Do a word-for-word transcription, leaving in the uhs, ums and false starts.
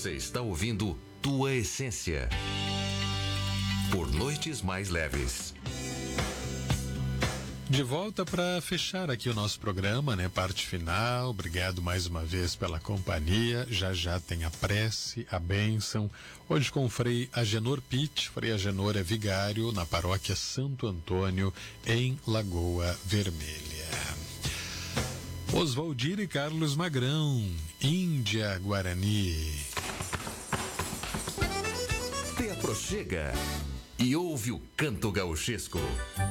Você está ouvindo Tua Essência. Por Noites Mais Leves. De volta para fechar aqui o nosso programa, né? Parte final. Obrigado mais uma vez pela companhia. Já já tem a prece, a bênção. Hoje com o Frei Agenor Pitt. Frei Agenor é vigário na paróquia Santo Antônio, em Lagoa Vermelha. Oswaldir e Carlos Magrão, Índia Guarani. Te aproxega e ouve o canto gauchesco.